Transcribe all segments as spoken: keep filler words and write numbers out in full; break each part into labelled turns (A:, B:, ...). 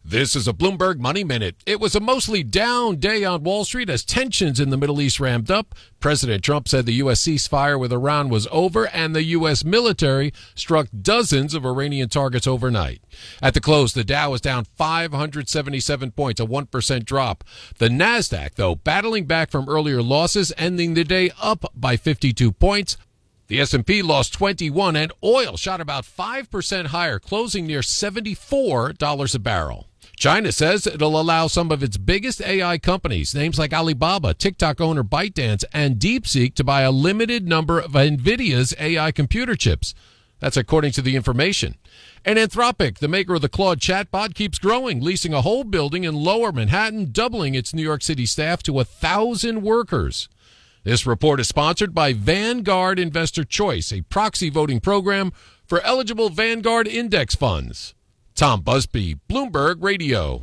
A: This is a Bloomberg Money Minute. It was a mostly down day on Wall Street as tensions in the Middle East ramped up. President Trump said the U S ceasefire with Iran was over, and the U S military struck dozens of Iranian targets overnight. At the close, the Dow was down five hundred seventy-seven points, a one percent drop. The Nasdaq, though, battling back from earlier losses, ending the day up by fifty-two points. The S and P lost twenty-one, and oil shot about five percent higher, closing near seventy-four dollars a barrel. China says it'll allow some of its biggest A I companies, names like Alibaba, TikTok owner ByteDance, and DeepSeek, to buy a limited number of NVIDIA's A I computer chips. That's according to the information. And Anthropic, the maker of the Claude chatbot, keeps growing, leasing a whole building in Lower Manhattan, doubling its New York City staff to a thousand workers. This report is sponsored by Vanguard Investor Choice, a proxy voting program for eligible Vanguard index funds. Tom Busby, Bloomberg Radio.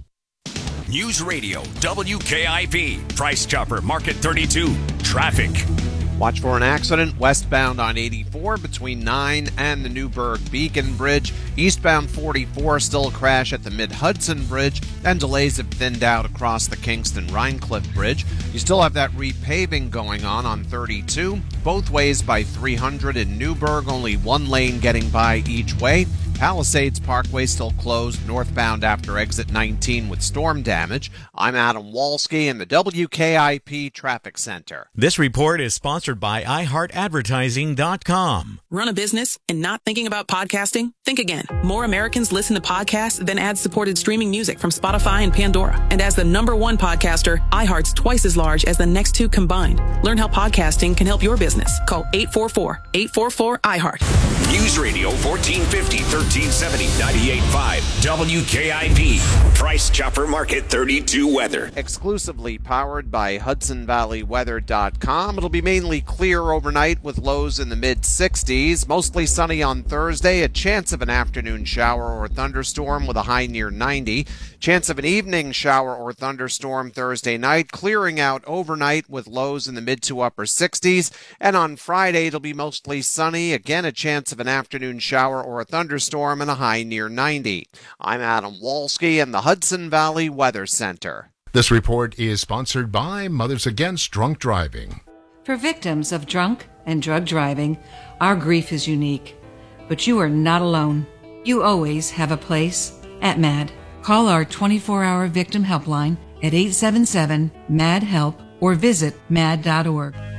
B: News Radio W K I P. Price Chopper Market thirty-two. Traffic.
C: Watch for an accident westbound on eighty-four between nine and the Newburgh Beacon Bridge. Eastbound forty-four, still a crash at the Mid-Hudson Bridge, and delays have thinned out across the Kingston-Rhinecliff Bridge. You still have that repaving going on on thirty-two, both ways by three hundred in Newburgh, only one lane getting by each way. Palisades Parkway still closed northbound after exit nineteen with storm damage. I'm Adam Walski in the W K I P Traffic Center.
D: This report is sponsored by i heart advertising dot com.
E: Run a business and not thinking about podcasting? Think again. More Americans listen to podcasts than ad-supported streaming music from Spotify and Pandora. And as the number one podcaster, iHeart's twice as large as the next two combined. Learn how podcasting can help your business. Call eight four four, eight four four, I heart.
B: News Radio fourteen fifty, thirteen seventy, ninety-eight point five. W K I P. Price Chopper Market thirty-two weather.
C: Exclusively powered by Hudson Valley Weather dot com. It'll be mainly clear overnight with lows in the mid sixties. Mostly sunny on Thursday. A chance of an afternoon shower or thunderstorm with a high near ninety. Chance of an evening shower or thunderstorm Thursday night. Clearing out overnight with lows in the mid to upper sixties. And on Friday, it'll be mostly sunny. Again, a chance of an afternoon shower or a thunderstorm and a high near ninety. I'm Adam Walski in the Hudson Valley Weather Center.
F: This report is sponsored by Mothers Against Drunk Driving.
G: For victims of drunk and drug driving, our grief is unique. But you are not alone. You always have a place at MAD. Call our twenty-four hour victim helpline at eight seven seven, M A D, HELP or visit mad dot org.